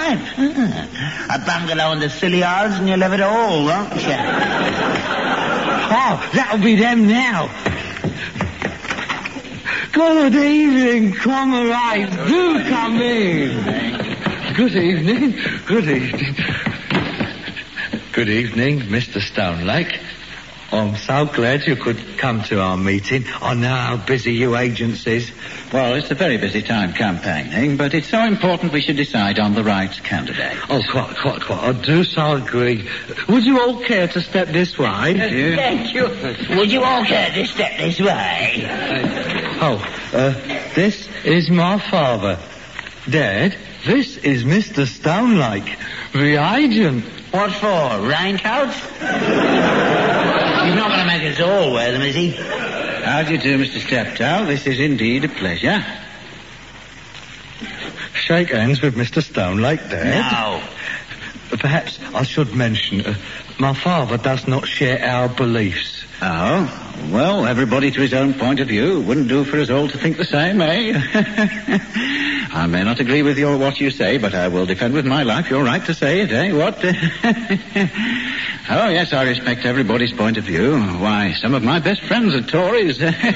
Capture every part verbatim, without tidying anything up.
right. A bungalow in the Scilly Yards and you'll have it all, won't you? Oh, that'll be them now. Good evening, comrades. Do come in. Good evening. Good evening. Good evening, Mister Stonelake. I'm so glad you could come to our meeting. I know how busy you agents is. Well, it's a very busy time campaigning, but it's so important we should decide on the right candidate. Oh, quite, quite, quite. I do so agree. Would you all care to step this way? Yeah. Thank you. Would you all care to step this way? Oh, uh, this is my father. Dad, this is Mister Stonelake, the agent. What for? Raincoats? He's not going to make us all wear them, is he? How do you do, Mister Steptoe? This is indeed a pleasure. Shake hands with Mister Stonelake, Dad. No. Perhaps I should mention, uh, my father does not share our beliefs. Oh, well, everybody to his own point of view. Wouldn't do for us all to think the same, eh? I may not agree with your what you say, but I will defend with my life your right to say it, eh? What? Oh, yes, I respect everybody's point of view. Why, some of my best friends are Tories.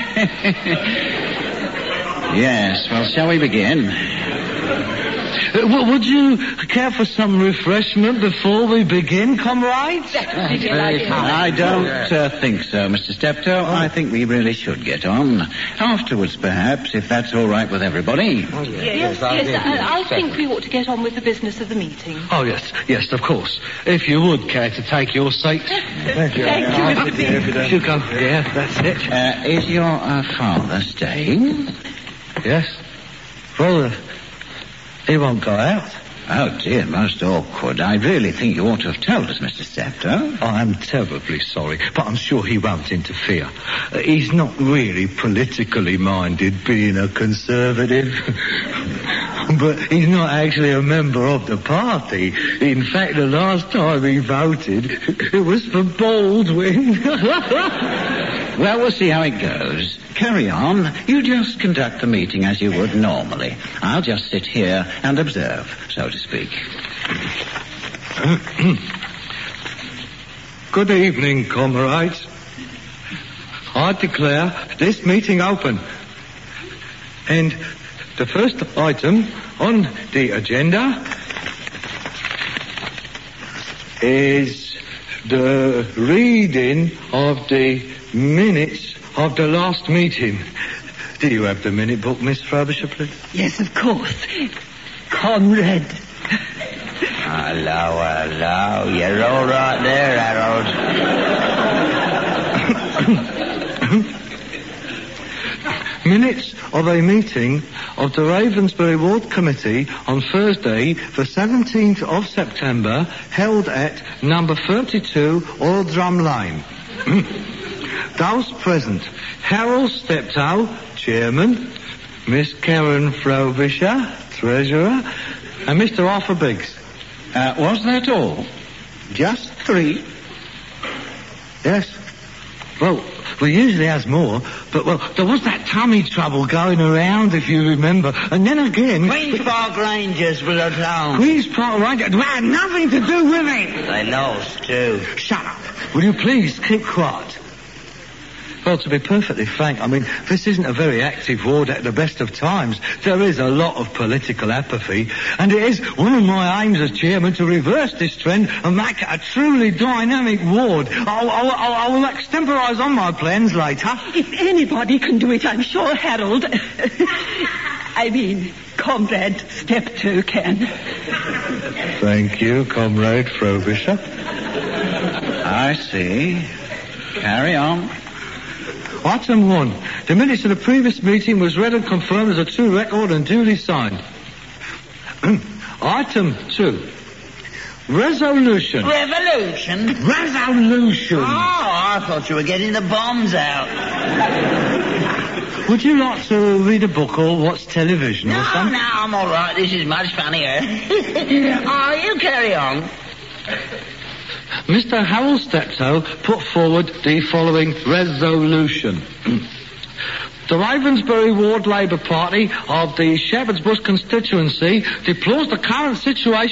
Yes, well, shall we begin? Uh, w- would you care for some refreshment before we begin, comrades? I don't uh, think so, Mister Steptoe. I think we really should get on. Afterwards, perhaps, if that's all right with everybody. Oh, yes, yes, yes I, I think we ought to get on with the business of the meeting. Oh, yes, yes, of course. If you would care to take your seats. Thank you. Thank you, Mister Bean. You go. Yeah, that's it. Uh, is your uh, father staying? Yes. Well, uh, he won't go out. Oh, dear, most awkward. I really think you ought to have told us, Mister Steptoe. I am terribly sorry, but I'm sure he won't interfere. Uh, he's not really politically minded, being a Conservative. But he's not actually a member of the party. In fact, the last time he voted, it was for Baldwin. Well, we'll see how it goes. Carry on. You just conduct the meeting as you would normally. I'll just sit here and observe, so to speak. Good evening, comrades. I declare this meeting open. And the first item on the agenda is the reading of the minutes of the last meeting. Do you have the minute book, Miss Frobisher, please? Yes, of course. Comrade. Hello, hello. You're all right there, Harold. Minutes of a meeting of the Ravensbury Ward Committee on Thursday, the seventeenth of September, held at number thirty-two Oil Drum Lane. Those present: Harold Steptoe, Chairman, Miss Karen Frobisher, Treasurer, and Mister Arthur Biggs. Uh, was that all? Just three? Yes. Well, we usually has more, but, well, there was that tummy trouble going around, if you remember, and then again... Queen's Park Rangers were at home. Queen's Park Rangers had nothing to do with it. They lost, too. Shut up. Will you please keep quiet? Well, to be perfectly frank, I mean, this isn't a very active ward at the best of times. There is a lot of political apathy, and it is one of my aims as chairman to reverse this trend and make it a truly dynamic ward. I'll, I'll, I'll, I will extemporise on my plans later. If anybody can do it, I'm sure Harold... I mean, Comrade Steptoe can. Thank you, Comrade Frobisher. I see. Carry on. Item one. The minutes of the previous meeting was read and confirmed as a true record and duly signed. Item two. Resolution. Revolution? Resolution. Oh, I thought you were getting the bombs out. Would you like to read a book or watch television no, or something? No, I'm all right. This is much funnier. Oh, you carry on. Mister Harold Steptoe put forward the following resolution. The Ravensbury Ward Labour Party of the Shepherd's Bush constituency deplores the current situation